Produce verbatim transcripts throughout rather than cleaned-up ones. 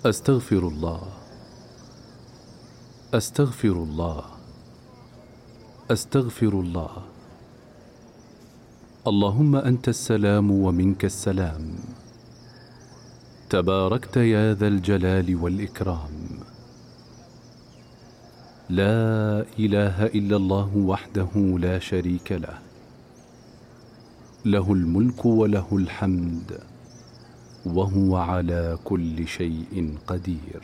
أستغفر الله أستغفر الله أستغفر الله. اللهم أنت السلام ومنك السلام، تباركت يا ذا الجلال والإكرام. لا إله إلا الله وحده لا شريك له، له الملك وله الحمد وهو على كل شيء قدير.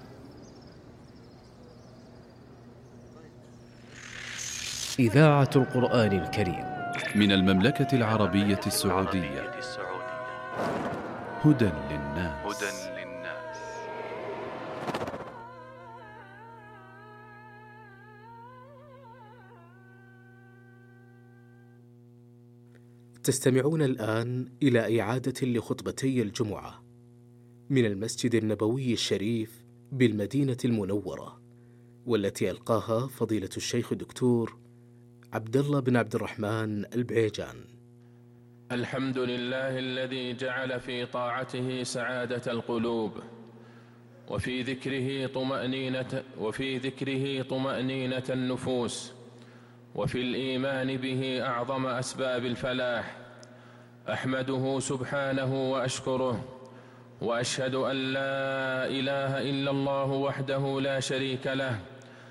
إذاعة القرآن الكريم من المملكة العربية السعودية. هدى للناس. تستمعون الآن إلى إعادة لخطبتي الجمعة من المسجد النبوي الشريف بالمدينة المنورة، والتي ألقاها فضيلة الشيخ الدكتور عبد الله بن عبد الرحمن البعيجان. الحمد لله الذي جعل في طاعته سعادة القلوب، وفي ذكره طمأنينة وفي ذكره طمأنينة النفوس، وفي الإيمان به أعظم أسباب الفلاح. أحمده سبحانه وأشكره، وأشهد أن لا إله إلا الله وحده لا شريك له،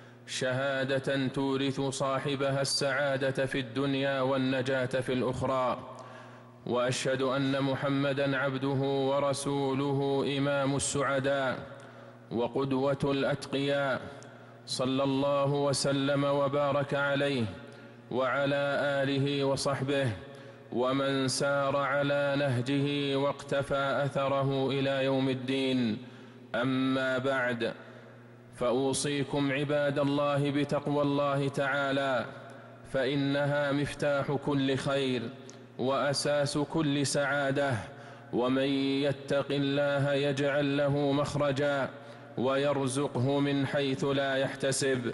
شهادة تورث صاحبها السعادة في الدنيا والنجاة في الأخرى. وأشهد أن محمدًا عبده ورسوله إمام السعداء وقدوة الأتقياء، صلى الله وسلم وبارك عليه وعلى آله وصحبه ومن سار على نهجه واقتفى أثره إلى يوم الدين. أما بعد، فأوصيكم عباد الله بتقوى الله تعالى، فإنها مفتاح كل خير وأساس كل سعادة، ومن يتق الله يجعل له مخرجا ويرزقه من حيث لا يحتسب.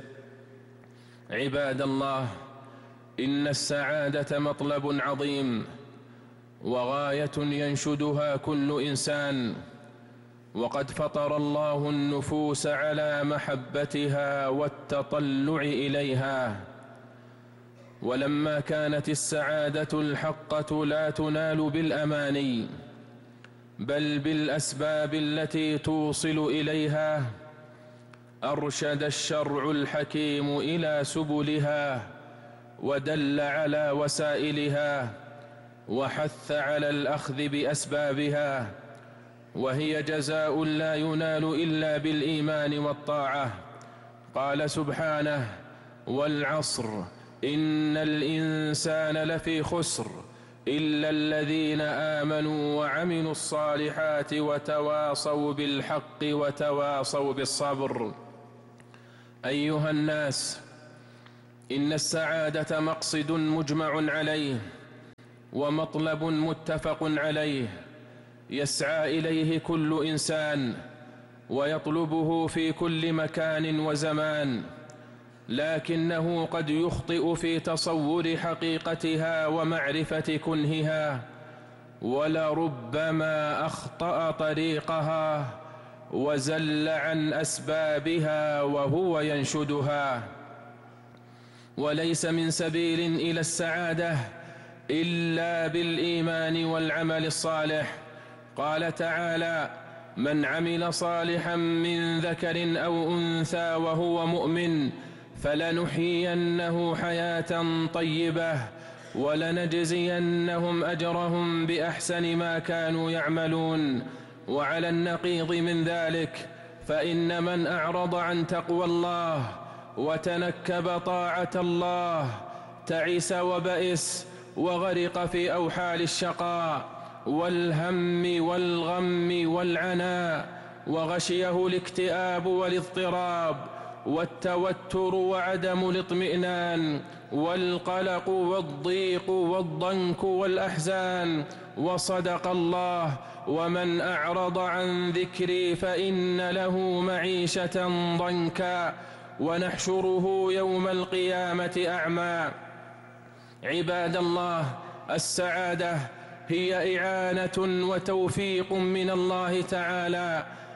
عباد الله، إن السعادة مطلب عظيم وغاية ينشدها كل إنسان، وقد فطر الله النفوس على محبتها والتطلع إليها. ولما كانت السعادة الحقة لا تنال بالأماني بل بالأسباب التي توصل إليها، أرشد الشرع الحكيم إلى سبلها ودل على وسائلها، وحث على الأخذ بأسبابها، وهي جزاء لا ينال إلا بالإيمان والطاعة. قال سبحانه: والعصر إن الإنسان لفي خسر إلا الذين آمنوا وعملوا الصالحات وتواصوا بالحق وتواصوا بالصبر. أيها الناس، إن السعادة مقصد مجمع عليه ومطلب متفق عليه، يسعى إليه كل إنسان ويطلبه في كل مكان وزمان، لكنه قد يخطئ في تصور حقيقتها ومعرفة كنهها، ولربما أخطأ طريقها وزل عن أسبابها وهو ينشدها. وليس من سبيل إلى السعادة إلا بالإيمان والعمل الصالح. قال تعالى: من عمل صالحا من ذكر أو أنثى وهو مؤمن فلنحيينه حياة طيبة ولنجزينهم أجرهم بأحسن ما كانوا يعملون. وعلى النقيض من ذلك، فإن من أعرض عن تقوى الله وتنكب طاعة الله تعس وبئس وغرق في أوحال الشقاء والهم والغم والعناء، وغشيه الاكتئاب والاضطراب والتوتر وعدم الاطمئنان والقلق والضيق والضنك والأحزان. وصدق الله: ومن أعرض عن ذكري فإن له معيشة ضنكا ونحشره يوم القيامة أعمى. عباد الله، السعادة هي إعانة وتوفيق من الله تعالى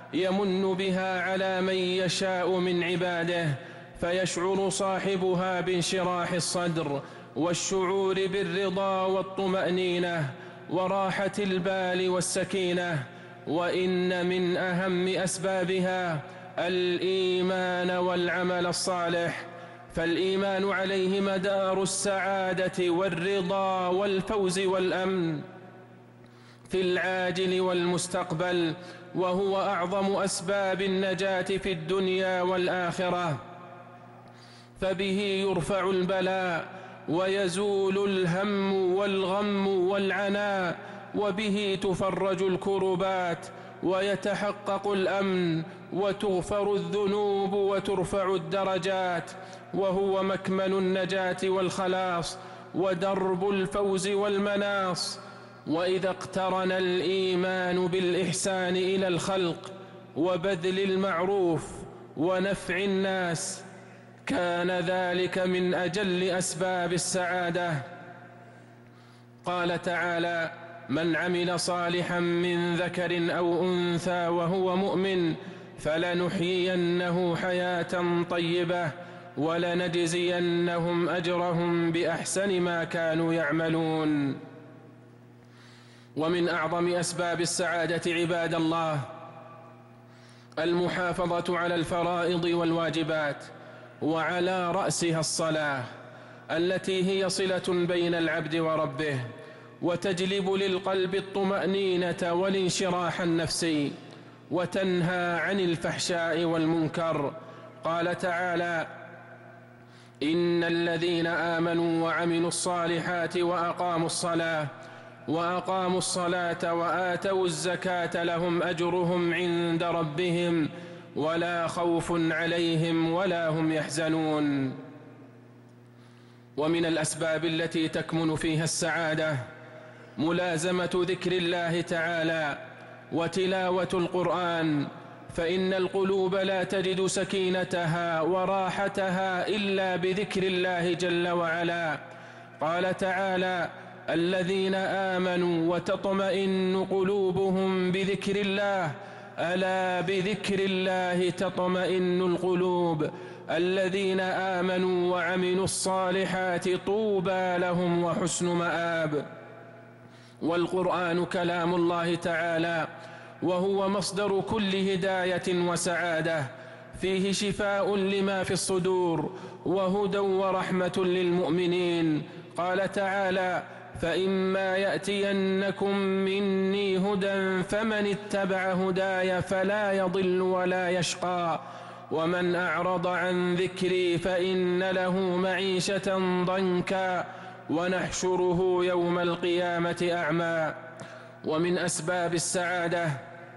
يمن بها على من يشاء من عباده، فيشعر صاحبها بانشراح الصدر والشعور بالرضا والطمأنينة وراحة البال والسكينة. وإن من أهم أسبابها الإيمان والعمل الصالح، فالإيمان عليه مدار السعادة والرضا والفوز والأمن في العاجل والمستقبل، وهو أعظم أسباب النجاة في الدنيا والآخرة، فبه يرفع البلاء ويزول الهم والغم والعناء، وبه تفرج الكربات ويتحقق الأمن وتغفر الذنوب وترفع الدرجات، وهو مكمن النجاة والخلاص ودرب الفوز والمناص. وإذا اقترن الإيمان بالإحسان إلى الخلق وبذل المعروف ونفع الناس كان ذلك من أجل أسباب السعادة. قال تعالى: من عمل صالحا من ذكر أو أنثى وهو مؤمن فلنحيينه حياة طيبة ولنجزينهم أجرهم بأحسن ما كانوا يعملون. ومن أعظم أسباب السعادة عباد الله المحافظة على الفرائض والواجبات، وعلى رأسها الصلاة التي هي صلة بين العبد وربه، وتجلب للقلب الطمأنينة والانشراح النفسي، وتنهى عن الفحشاء والمنكر. قال تعالى: إن الذين آمنوا وعملوا الصالحات وأقاموا الصلاة وأقاموا الصلاة وآتوا الزكاة لهم أجرهم عند ربهم ولا خوف عليهم ولا هم يحزنون. ومن الأسباب التي تكمن فيها السعادة ملازمة ذكر الله تعالى وتلاوة القرآن، فإن القلوب لا تجد سكينتها وراحتها إلا بذكر الله جل وعلا. قال تعالى: الذين آمنوا وتطمئن قلوبهم بذكر الله ألا بذكر الله تطمئن القلوب الذين آمنوا وعملوا الصالحات طوبى لهم وحسن مآب. والقرآن كلام الله تعالى، وهو مصدر كل هداية وسعادة، فيه شفاء لما في الصدور وهدى ورحمة للمؤمنين. قال تعالى: فإما يأتينكم مني هدى فمن اتبع هداي فلا يضل ولا يشقى ومن أعرض عن ذكري فإن له معيشة ضنكا ونحشره يوم القيامة أعمى. ومن أسباب السعادة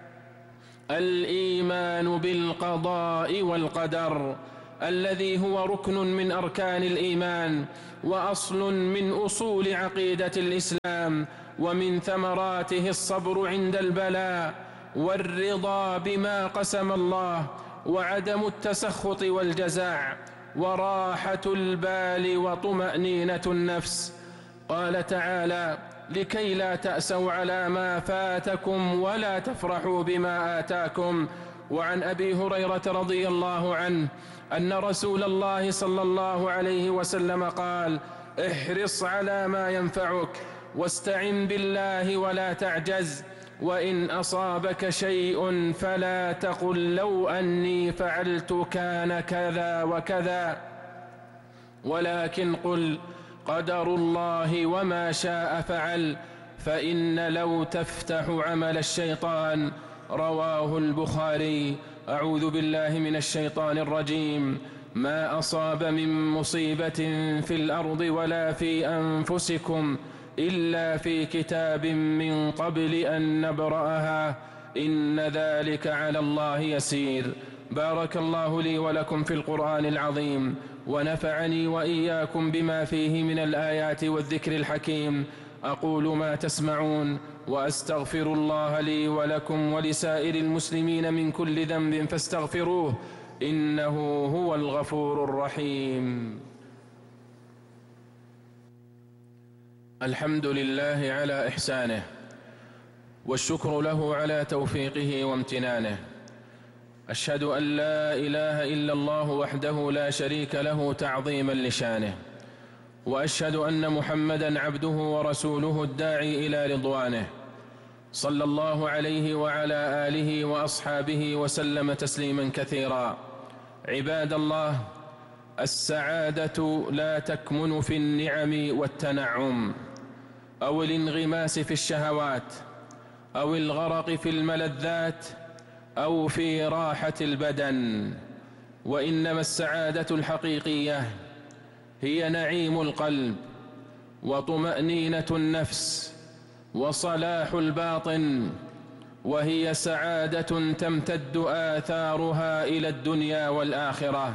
الإيمان بالقضاء والقدر الذي هو ركن من أركان الإيمان وأصل من أصول عقيدة الإسلام، ومن ثمراته الصبر عند البلاء والرضا بما قسم الله وعدم التسخط والجزع وراحة البال وطمأنينة النفس. قال تعالى: لكي لا تأسوا على ما فاتكم ولا تفرحوا بما آتاكم. وعن أبي هريرة رضي الله عنه أن رسول الله صلى الله عليه وسلم قال: احرص على ما ينفعك واستعن بالله ولا تعجز، وإن أصابك شيء فلا تقل لو أني فعلت كان كذا وكذا، ولكن قل قدر الله وما شاء فعل، فإن لو تفتح عمل الشيطان. رواه البخاري. أعوذ بالله من الشيطان الرجيم. ما أصاب من مصيبة في الأرض ولا في أنفسكم إلا في كتاب من قبل أن نبرأها إن ذلك على الله يسير. بارك الله لي ولكم في القرآن العظيم، ونفعني وإياكم بما فيه من الآيات والذكر الحكيم. أقول ما تسمعون وأستغفر الله لي ولكم ولسائر المسلمين من كل ذنب فاستغفروه إنه هو الغفور الرحيم. الحمد لله على إحسانه، والشكر له على توفيقه وامتنانه، أشهد أن لا إله إلا الله وحده لا شريك له تعظيما لشانه، وأشهد أن محمدا عبده ورسوله الداعي إلى رضوانه، صلى الله عليه وعلى آله وأصحابه وسلم تسليما كثيرا. عباد الله، السعادة لا تكمن في النعم والتنعم أو الانغماس في الشهوات أو الغرق في الملذات أو في راحة البدن، وإنما السعادة الحقيقية هي نعيم القلب وطمأنينة النفس وصلاح الباطن، وهي سعادة تمتد آثارها إلى الدنيا والآخرة.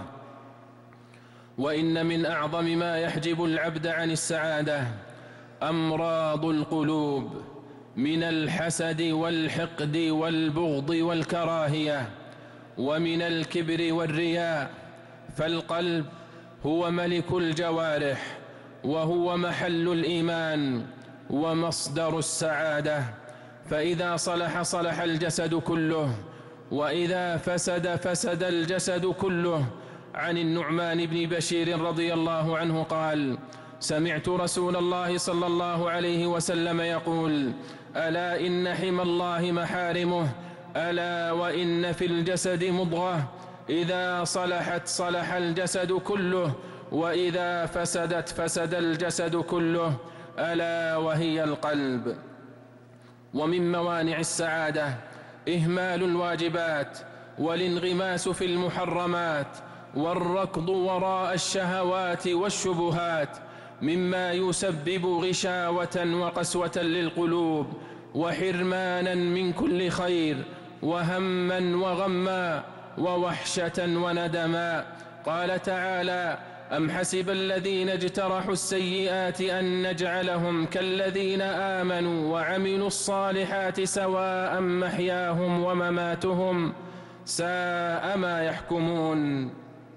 وإن من أعظم ما يحجب العبد عن السعادة أمراض القلوب من الحسد والحقد والبغض والكراهية، ومن الكبر والرياء. فالقلب هو ملك الجوارح، وهو محل الإيمان ومصدر السعادة، فإذا صلح صلح الجسد كله، وإذا فسد فسد الجسد كله. عن النعمان بن بشير رضي الله عنه قال: سمعت رسول الله صلى الله عليه وسلم يقول: ألا إن حمى الله محارمه، ألا وإن في الجسد مضغة إذا صلحت صلح الجسد كله، وإذا فسدت فسد الجسد كله، ألا وهي القلب. ومن موانع السعادة إهمال الواجبات والانغماس في المحرمات والركض وراء الشهوات والشبهات، مما يسبب غشاوة وقسوة للقلوب وحرمانا من كل خير وهما وغما ووحشة وندما. قال تعالى: أم حسب الذين اجترحوا السيئات أن نجعلهم كالذين آمنوا وعملوا الصالحات سواء محياهم ومماتهم ساء ما يحكمون.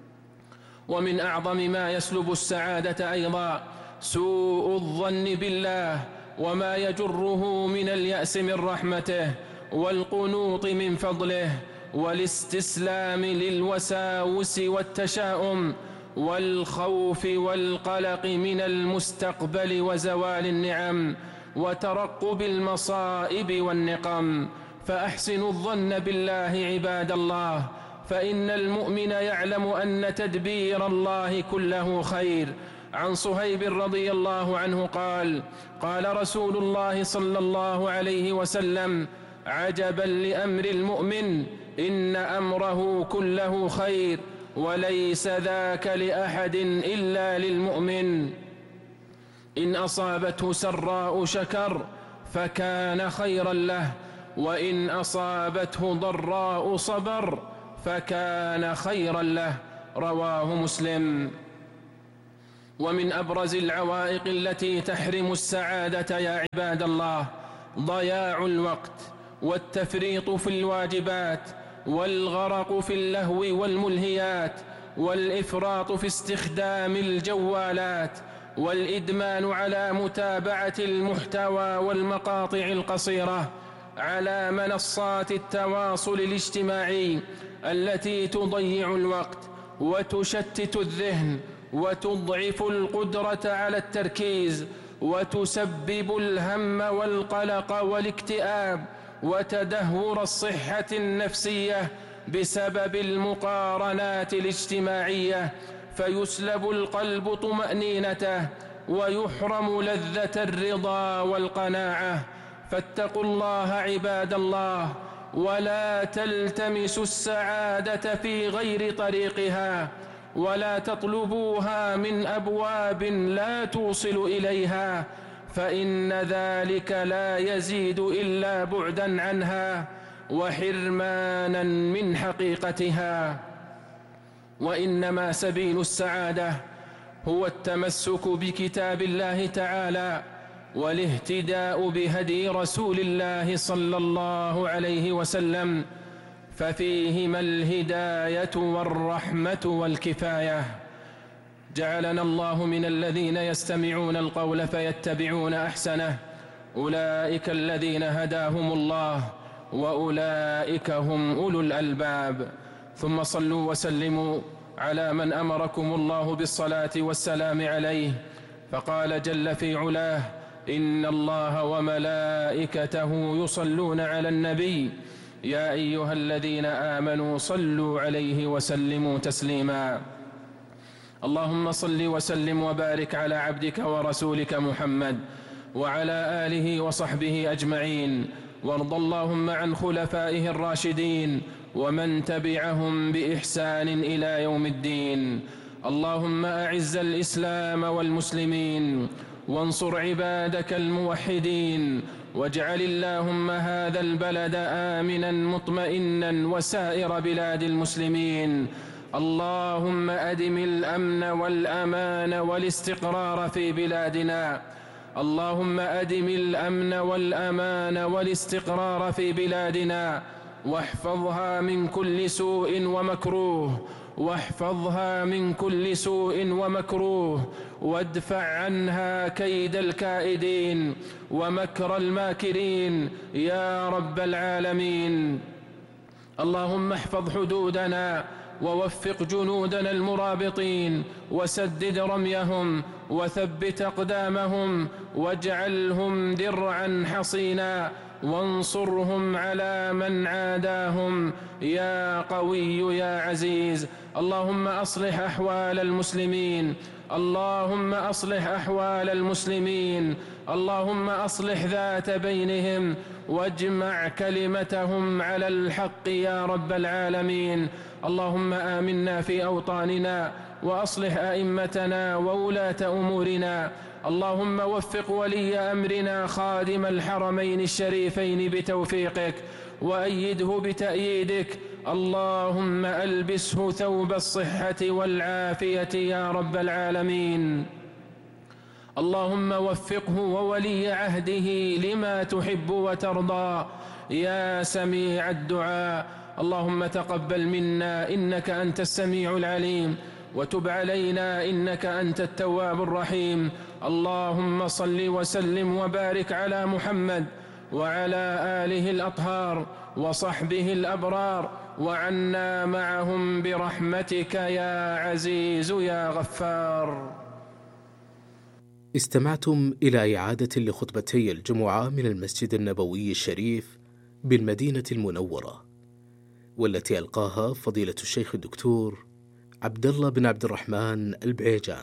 ومن أعظم ما يسلب السعادة أيضا سوء الظن بالله وما يجره من اليأس من رحمته والقنوط من فضله والاستسلام للوساوس والتشاؤم والخوف والقلق من المستقبل وزوال النعم وترقب المصائب والنقم. فأحسنوا الظن بالله عباد الله، فإن المؤمن يعلم أن تدبير الله كله خير. عن صهيب رضي الله عنه قال: قال رسول الله صلى الله عليه وسلم: عجبا لأمر المؤمن، إن أمره كله خير، وليس ذاك لأحد إلا للمؤمن. إن أصابته سراء شكر فكان خيرا له، وإن أصابته ضراء صبر فكان خيرا له. رواه مسلم. ومن أبرز العوائق التي تحرم السعادة يا عباد الله ضياع الوقت والتفريط في الواجبات والغرق في اللهو والملهيات والإفراط في استخدام الجوالات والإدمان على متابعة المحتوى والمقاطع القصيرة على منصات التواصل الاجتماعي التي تضيع الوقت وتشتت الذهن وتضعف القدرة على التركيز وتسبب الهم والقلق والاكتئاب وتدهور الصحة النفسية بسبب المقارنات الاجتماعية، فيسلب القلب طمأنينته ويحرم لذة الرضا والقناعة. فاتقوا الله عباد الله، ولا تلتمسوا السعادة في غير طريقها، ولا تطلبوها من أبواب لا توصل إليها، فإن ذلك لا يزيد إلا بعدا عنها وحرمانا من حقيقتها. وإنما سبيل السعادة هو التمسك بكتاب الله تعالى والاهتداء بهدي رسول الله صلى الله عليه وسلم، ففيهما الهداية والرحمة والكفاية. جعلنا الله من الذين يستمعون القول فيتبعون أحسنه، أولئك الذين هداهم الله وأولئك هم أولو الألباب. ثم صلوا وسلموا على من أمركم الله بالصلاة والسلام عليه، فقال جل في علاه: إن الله وملائكته يصلون على النبي يا أيها الذين آمنوا صلوا عليه وسلموا تسليما. اللهم صل وسلم وبارك على عبدك ورسولك محمد وعلى آله وصحبه أجمعين، وارض اللهم عن خلفائه الراشدين ومن تبعهم بإحسان إلى يوم الدين. اللهم أعز الإسلام والمسلمين وانصر عبادك الموحدين، واجعل اللهم هذا البلد آمنا مطمئنا وسائر بلاد المسلمين. اللهم أدم الأمن والأمان والاستقرار في بلادنا. اللهم أدم الأمن والأمان والاستقرار في بلادنا، واحفظها من كل سوء ومكروه واحفظها من كل سوء ومكروه وادفع عنها كيد الكائدين ومكر الماكرين يا رب العالمين. اللهم احفظ حدودنا ووفق جنودنا المرابطين، وسدد رميهم وثبت أقدامهم، واجعلهم درعا حصينا، وانصرهم على من عاداهم يا قوي يا عزيز. اللهم أصلح أحوال المسلمين اللهم أصلح أحوال المسلمين اللهم أصلح ذات بينهم، واجمع كلمتهم على الحق يا رب العالمين. اللهم آمنا في أوطاننا، وأصلح أئمتنا وولاة أمورنا. اللهم وفق ولي أمرنا خادم الحرمين الشريفين بتوفيقك، وأيده بتأييدك. اللهم ألبسه ثوب الصحة والعافية يا رب العالمين. اللهم وفقه وولي عهده لما تحب وترضى يا سميع الدعاء. اللهم تقبل منا إنك أنت السميع العليم، وتب علينا إنك أنت التواب الرحيم. اللهم صل وسلم وبارك على محمد وعلى آله الأطهار وصحبه الأبرار، وعنا معهم برحمتك يا عزيز يا غفار. استمعتم إلى إعادة لخطبتي الجمعة من المسجد النبوي الشريف بالمدينة المنورة، والتي ألقاها فضيلة الشيخ الدكتور عبد الله بن عبد الرحمن البعيجان.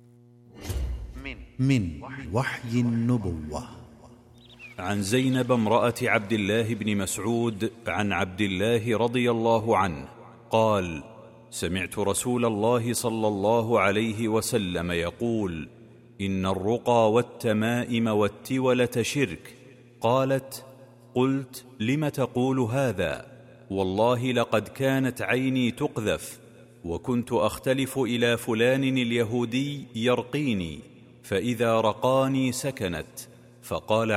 من وحي النبوة. عن زينب امرأة عبد الله بن مسعود عن عبد الله رضي الله عنه قال: سمعت رسول الله صلى الله عليه وسلم يقول: إن الرقى والتمائم والتولة شرك. قالت: قلت: لم تقول هذا؟ والله لقد كانت عيني تقذف، وكنت أختلف إلى فلان اليهودي يرقيني، فإذا رقاني سكنت. فقال